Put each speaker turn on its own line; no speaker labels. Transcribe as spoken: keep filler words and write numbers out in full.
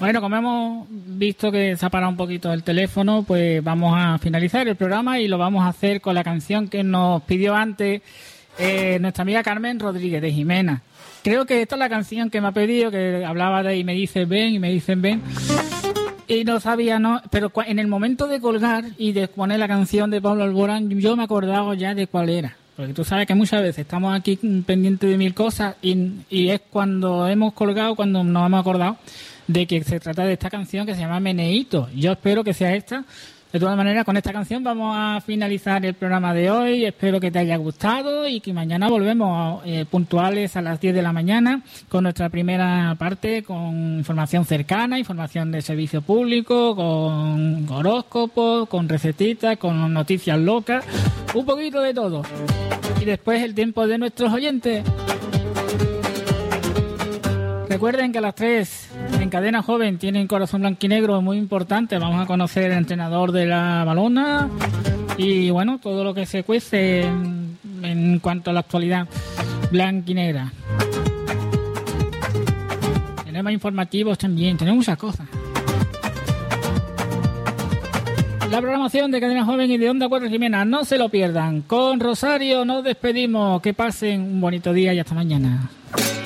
Bueno, como hemos visto que se ha parado un poquito el teléfono, pues vamos a finalizar el programa y lo vamos a hacer con la canción que nos pidió antes eh, nuestra amiga Carmen Rodríguez de Jimena. Creo que esta es la canción que me ha pedido, que hablaba de y me dice ven y me dicen ven. Y no sabía, no, pero en el momento de colgar y de poner la canción de Pablo Alborán, yo me acordaba ya de cuál era. Porque tú sabes que muchas veces estamos aquí pendientes de mil cosas y, y es cuando hemos colgado, cuando nos hemos acordado de que se trata de esta canción que se llama Meneíto. Yo espero que sea esta. De todas maneras, con esta canción vamos a finalizar el programa de hoy. Espero que te haya gustado y que mañana volvemos eh, puntuales a las diez de la mañana con nuestra primera parte, con información cercana, información de servicio público, con horóscopos, con recetitas, con noticias locas, un poquito de todo. Y después el tiempo de nuestros oyentes. Recuerden que a las tres en Cadena Joven tienen Corazón Blanquinegro, muy importante. Vamos a conocer el entrenador de la balona y bueno, todo lo que se cuece en, en cuanto a la actualidad blanquinegra. Tenemos informativos también, tenemos muchas cosas. La programación de Cadena Joven y de Onda Cuatro Jimena, no se lo pierdan. Con Rosario nos despedimos, que pasen un bonito día y hasta mañana.